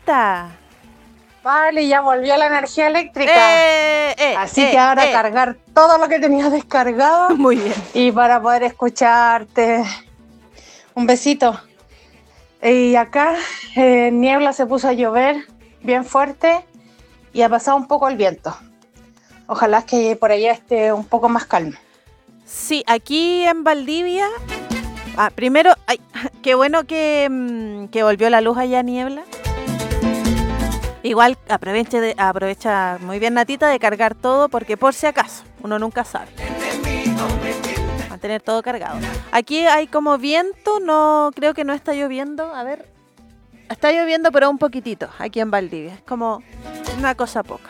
Juanita. Vale, ya volvió la energía eléctrica. Así que ahora cargar todo lo que tenía descargado. Muy bien. Y para poder escucharte. Un besito. Y acá niebla, se puso a llover bien fuerte y ha pasado un poco el viento. Ojalá que por allá esté un poco más calmo. Sí, aquí en Valdivia. Primero, qué bueno que volvió la luz allá, niebla. Igual aprovecha muy bien, Natita, de cargar todo, porque por si acaso, uno nunca sabe. Mantener todo cargado. Aquí hay como viento, no creo que no está lloviendo. A ver, está lloviendo, pero un poquitito aquí en Valdivia. Es como una cosa poca.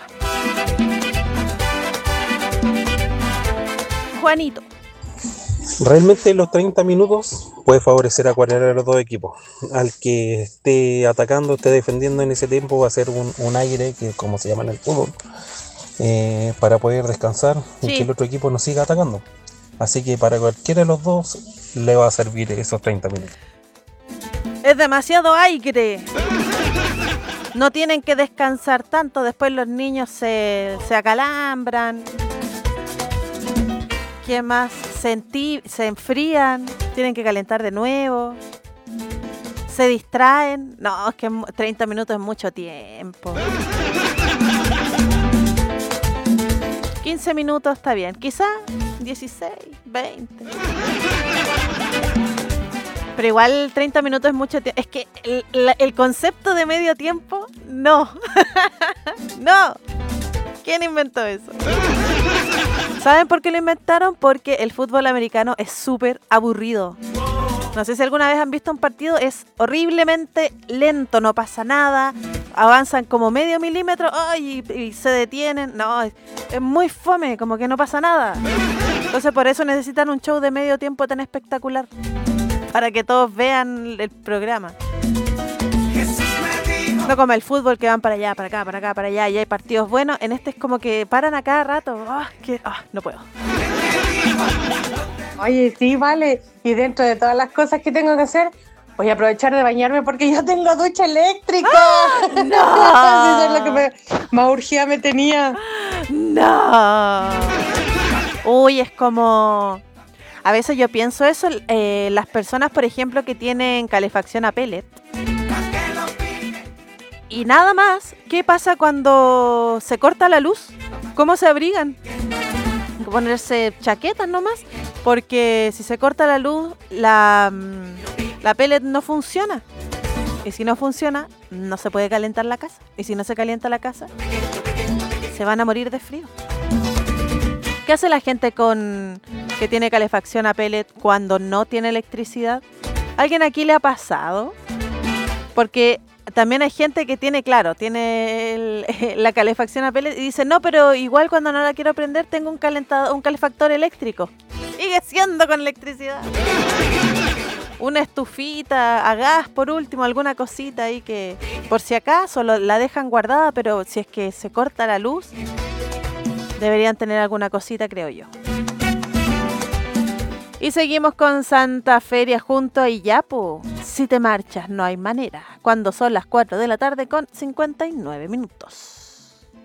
Juanito. Realmente los 30 minutos puede favorecer a cualquiera de los dos equipos. Al que esté atacando, esté defendiendo en ese tiempo, va a ser un aire, que como se llama en el fútbol, para poder descansar y que el otro equipo no siga atacando. Así que para cualquiera de los dos le va a servir esos 30 minutos. Es demasiado aire. No tienen que descansar tanto, después los niños se acalambran. ¿Qué más? Se enfrían, tienen que calentar de nuevo, se distraen. No, es que 30 minutos es mucho tiempo. 15 minutos está bien, quizá 16, 20. Pero igual 30 minutos es mucho tiempo. Es que el concepto de medio tiempo, no. No. ¿Quién inventó eso? ¿Saben por qué lo inventaron? Porque el fútbol americano es súper aburrido. No sé si alguna vez han visto un partido, es horriblemente lento, no pasa nada, avanzan como medio milímetro y se detienen. No, es muy fome, como que no pasa nada. Entonces por eso necesitan un show de medio tiempo tan espectacular, para que todos vean el programa. No como el fútbol, que van para allá, para acá, para acá, para allá, y hay partidos buenos. En este es como que paran a cada rato. No puedo. Oye, sí, vale. Y dentro de todas las cosas que tengo que hacer, voy a aprovechar de bañarme porque yo tengo ducha eléctrica. ¡No! Eso es lo que más urgida me tenía. ¡No! Uy, es como... A veces yo pienso eso, las personas, por ejemplo, que tienen calefacción a pellet. Y nada más, ¿qué pasa cuando se corta la luz? ¿Cómo se abrigan? Ponerse chaquetas nomás, porque si se corta la luz, la pellet no funciona. Y si no funciona, no se puede calentar la casa. Y si no se calienta la casa, se van a morir de frío. ¿Qué hace la gente que tiene calefacción a pellet cuando no tiene electricidad? ¿Alguien aquí le ha pasado? Porque también hay gente que tiene la calefacción a pellet y dice, no, pero igual cuando no la quiero prender tengo un calefactor eléctrico. Sigue siendo con electricidad. Una estufita a gas, por último, alguna cosita ahí que por si acaso la dejan guardada, pero si es que se corta la luz, deberían tener alguna cosita, creo yo. Y seguimos con Santa Feria junto a Iyapu. Si te marchas, no hay manera. Cuando son las 4 de la tarde con 59 minutos.